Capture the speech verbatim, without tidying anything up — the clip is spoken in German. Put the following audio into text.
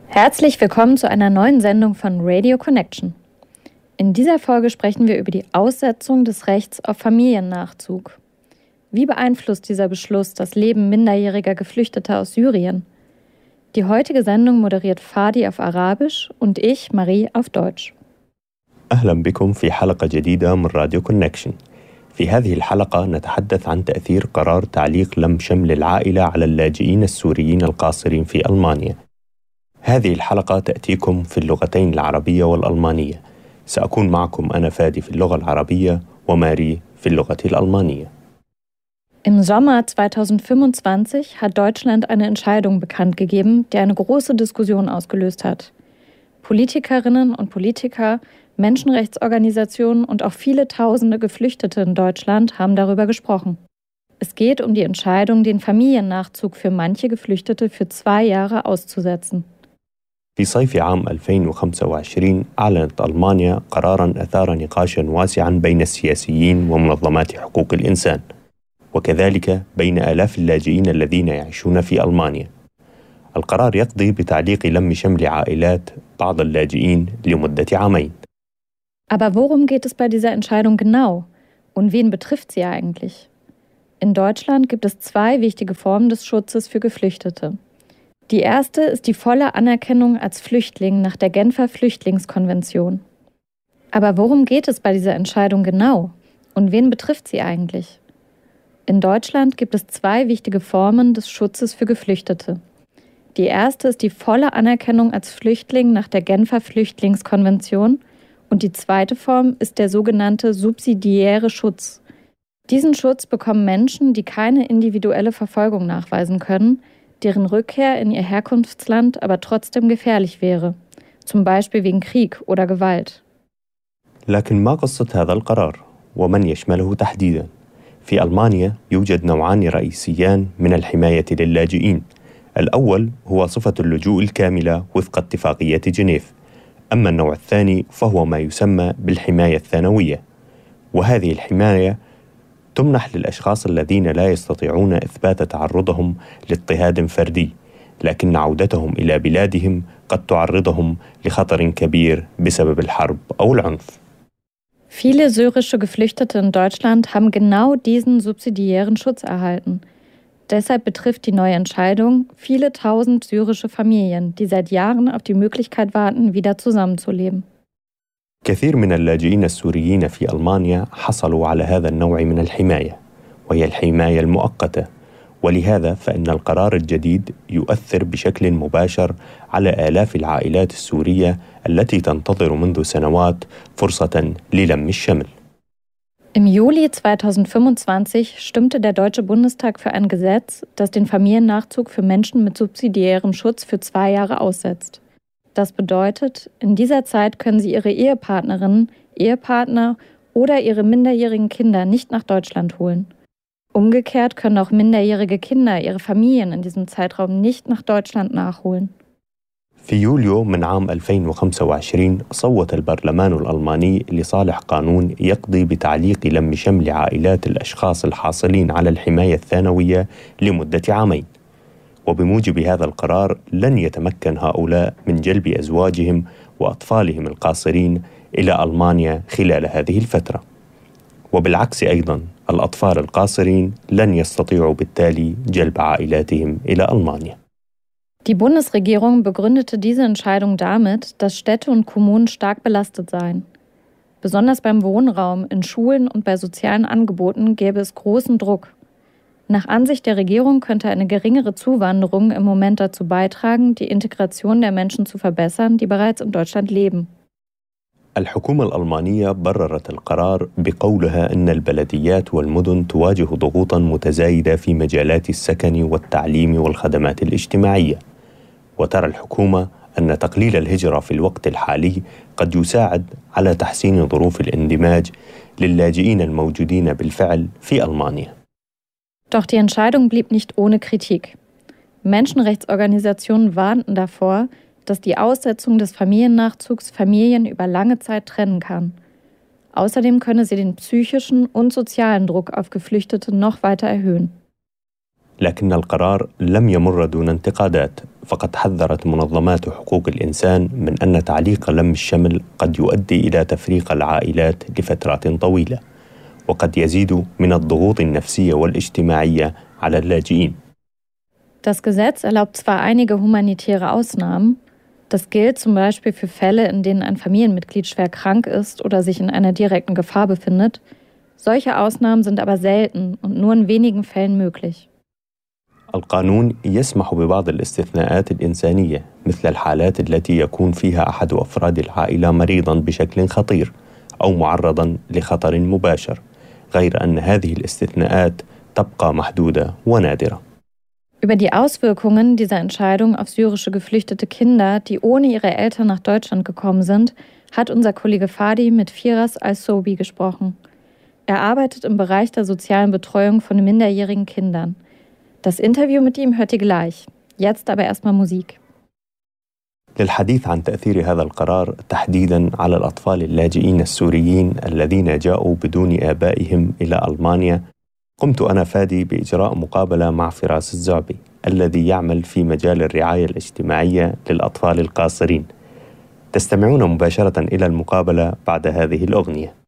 Herzlich willkommen zu einer neuen Sendung von Radio Connection. In dieser Folge sprechen wir über die Aussetzung des Rechts auf Familiennachzug. Wie beeinflusst dieser Beschluss das Leben minderjähriger Geflüchteter aus Syrien? Die heutige Sendung moderiert Fadi auf Arabisch und ich, Marie, auf Deutsch. أهلا بكم في حلقة جديدة من راديو كونكشن. في هذه الحلقة نتحدث عن تأثير قرار تعليق لم شمل العائلة على اللاجئين السوريين القاصرين في ألمانيا. هذه الحلقة تأتيكم في اللغتين العربية والألمانية. سأكون معكم أنا فادي في اللغة العربية وماري في اللغة الألمانية. Im Sommer zweitausendfünfundzwanzig hat Deutschland eine Entscheidung bekannt gegeben, die eine große Diskussion ausgelöst hat. Politikerinnen und Politiker, Menschenrechtsorganisationen und auch viele tausende Geflüchtete in Deutschland haben darüber gesprochen. Es geht um die Entscheidung, den Familiennachzug für manche Geflüchtete für zwei Jahre auszusetzen. في صيف عام ألفين وخمسة وعشرين أعلنت ألمانيا قراراً أثار نقاشاً واسعاً بين السياسيين ومنظمات حقوق الإنسان، وكذلك بين آلاف اللاجئين الذين يعيشون في ألمانيا. القرار يقضي بتعليق لم شمل عائلات بعض اللاجئين لمدة عامين. Aber worum geht es bei dieser Entscheidung genau? Und wen betrifft sie eigentlich? In Deutschland gibt es zwei wichtige Formen des Schutzes für Geflüchtete. Die erste ist die volle Anerkennung als Flüchtling nach der Genfer Flüchtlingskonvention. Aber worum geht es bei dieser Entscheidung genau? Und wen betrifft sie eigentlich? In Deutschland gibt es zwei wichtige Formen des Schutzes für Geflüchtete. Die erste ist die volle Anerkennung als Flüchtling nach der Genfer Flüchtlingskonvention und die zweite Form ist der sogenannte subsidiäre Schutz. Diesen Schutz bekommen Menschen, die keine individuelle Verfolgung nachweisen können, deren Rückkehr in ihr Herkunftsland aber trotzdem gefährlich wäre, zum Beispiel wegen Krieg oder Gewalt. لكن ما قصة هذا القرار ومن يشمله تحديداً؟ في ألمانيا يوجد نوعان رئيسيان من الحماية للاجئين. الأول هو صفة اللجوء الكاملة وفق اتفاقية جنيف، أما النوع الثاني فهو ما يسمى بالحماية الثانوية، وهذه الحماية تمنح للأشخاص الذين لا يستطيعون إثبات تعرضهم لاضطهاد فردي، لكن عودتهم إلى بلادهم قد تعرضهم لخطر كبير بسبب الحرب أو العنف. Viele syrische Geflüchtete in Deutschland haben genau diesen subsidiären Schutz erhalten. Deshalb betrifft die neue Entscheidung viele tausend syrische Familien, die seit Jahren auf die Möglichkeit warten, wieder zusammenzuleben. كثير من اللاجئين السوريين في ألمانيا حصلوا على هذا النوع من الحماية، وهي الحماية المؤقتة، ولهذا فإن القرار الجديد يؤثر بشكل مباشر على آلاف العائلات السورية التي تنتظر منذ سنوات فرصة للم الشمل. Im Juli zweitausendfünfundzwanzig stimmte der Deutsche Bundestag für ein Gesetz, das den Familiennachzug für Menschen mit subsidiärem Schutz für zwei Jahre aussetzt. Das bedeutet, in dieser Zeit können sie ihre Ehepartnerinnen, Ehepartner oder ihre minderjährigen Kinder nicht nach Deutschland holen. Umgekehrt können auch minderjährige Kinder ihre Familien in diesem Zeitraum nicht nach Deutschland nachholen. في يوليو من عام ألفين وخمسة وعشرين صوت البرلمان الألماني لصالح قانون يقضي بتعليق لم شمل عائلات الأشخاص الحاصلين على الحماية الثانوية لمدة عامين. وبموجب هذا القرار لن يتمكن هؤلاء من جلب أزواجهم وأطفالهم القاصرين إلى ألمانيا خلال هذه الفترة. وبالعكس أيضاً الأطفال القاصرين لن يستطيعوا بالتالي جلب عائلاتهم إلى ألمانيا. Die Bundesregierung begründete diese Entscheidung damit, dass Städte und Kommunen stark belastet seien. Besonders beim Wohnraum, in Schulen und bei sozialen Angeboten gäbe es großen Druck. Nach Ansicht der Regierung könnte eine geringere Zuwanderung im Moment dazu beitragen, die Integration der Menschen zu verbessern, die bereits in Deutschland leben. الحكومة الألمانية بررت القرار بقولها أن البلديات والمدن تواجه ضغوطاً متزايدة في مجالات السكن والتعليم والخدمات الاجتماعية، وترى الحكومة أن تقليل الهجرة في الوقت الحالي قد يساعد على تحسين ظروف الاندماج للاجئين الموجودين بالفعل في ألمانيا. Doch die Entscheidung blieb nicht ohne Kritik. Menschenrechtsorganisationen warnten davor, dass die Aussetzung des Familiennachzugs Familien über lange Zeit trennen kann. Außerdem könne sie den psychischen und sozialen Druck auf Geflüchtete noch weiter erhöhen. لكن القرار لم يمر دون انتقادات، فقد حذرت منظمات حقوق الإنسان من أن تعليق لم الشمل قد يؤدي إلى تفريق العائلات لفترات طويلة، وقد يزيد من الضغوط النفسية والاجتماعية على اللاجئين. Das Gesetz erlaubt zwar einige humanitäre Ausnahmen. Das gilt zum Beispiel für Fälle, in denen ein Familienmitglied schwer krank ist oder sich in einer direkten Gefahr befindet. Solche Ausnahmen sind aber selten und nur in wenigen Fällen möglich. القانون يسمح ببعض الاستثناءات الإنسانية مثل الحالات التي يكون فيها أحد أفراد العائلة مريضاً بشكل خطير أو معرضاً لخطر مباشر، غير أن هذه الاستثناءات تبقى محدودة ونادرة. Über die Auswirkungen dieser Entscheidung auf syrische geflüchtete Kinder, die ohne ihre Eltern nach Deutschland gekommen sind, hat unser Kollege Fadi mit Firas Al-Sobi gesprochen. Er arbeitet im Bereich der sozialen Betreuung von minderjährigen Kindern. Das Interview mit ihm hört ihr gleich. Jetzt aber erstmal Musik. للحديث عن تأثير هذا القرار تحديداً على الأطفال اللاجئين السوريين الذين جاءوا بدون آبائهم إلى ألمانيا، قمت أنا فادي بإجراء مقابلة مع فراس الزعبي الذي يعمل في مجال الرعاية الاجتماعية للأطفال القاصرين. تستمعون مباشرة إلى المقابلة بعد هذه الأغنية.